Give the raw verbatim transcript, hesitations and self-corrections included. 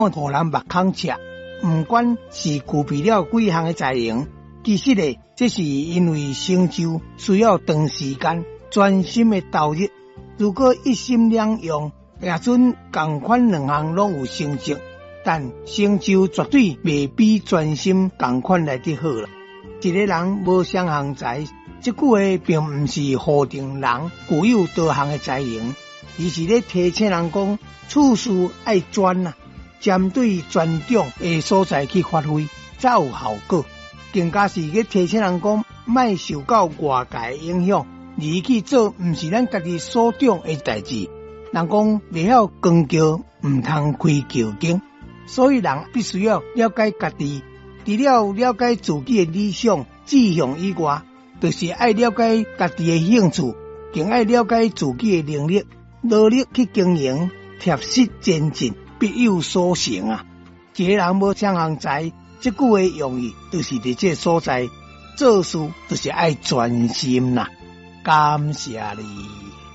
互人目孔赤。不管是具备了几项的才能，其实呢，这是因为成就需要长时间、专心的投入。如果一心两用，也准同款两项拢有成绩，但成就绝对未比专心同款来得好啦。一个人无双项才，这句话并不是否定人具有多项的才能，而是咧提醒人讲，处事爱专啊。针对专长的所在去发挥，才有效果。更加是去提醒人讲，莫受到外界影响，而去做毋是咱家己所长的代志。人讲未晓光桥，毋通开桥经，所以人必须要了解家己。除了了解自己的理想志向以外，就是爱了解家己的兴趣，更爱了解自己的能力，努力去经营，贴实前进。必有所成啊！一个人无双项才，这句话用意就是伫这所在做事，就是爱专心啦。感谢你。